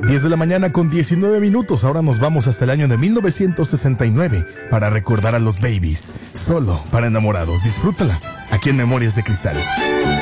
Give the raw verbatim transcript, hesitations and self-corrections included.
diez de la mañana con diecinueve minutos. Ahora nos vamos hasta el año de mil novecientos sesenta y nueve para recordar a los Babies. Solo para enamorados. Disfrútala aquí en Memorias de Cristal.